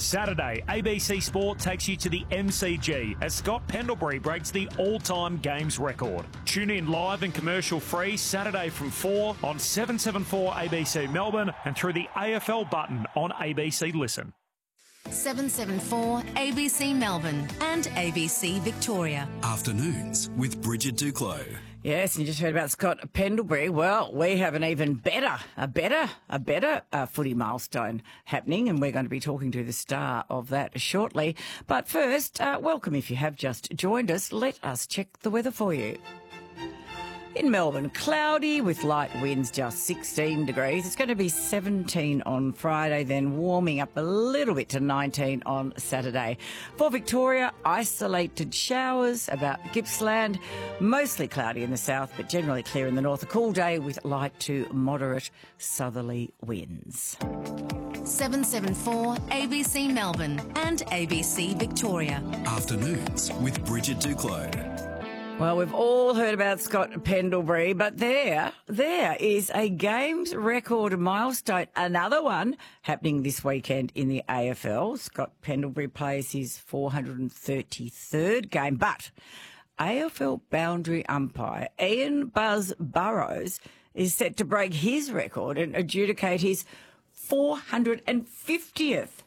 Saturday, ABC Sport takes you to the MCG as Scott Pendlebury breaks the all-time games record. Tune in live and commercial-free Saturday from 4 on 774 ABC Melbourne and through the AFL button on ABC Listen. 774 ABC Melbourne and ABC Victoria. Afternoons with Bridget Duclos. Yes, and you just heard about Scott Pendlebury. Well, we have an even better footy milestone happening, and we're going to be talking to the star of that shortly. But first, welcome if you have just joined us. Let us check the weather for you. In Melbourne, cloudy with light winds, just 16 degrees. It's going to be 17 on Friday, then warming up a little bit to 19 on Saturday. For Victoria, isolated showers about Gippsland, mostly cloudy in the south, but generally clear in the north. A cool day with light to moderate southerly winds. 774 ABC Melbourne and ABC Victoria. Afternoons with Bridget Duclos. Well, we've all heard about Scott Pendlebury, but there is a games record milestone, another one happening this weekend in the AFL. Scott Pendlebury plays his 433rd game, but AFL boundary umpire Ian Buzz Burrows is set to break his record and adjudicate his 450th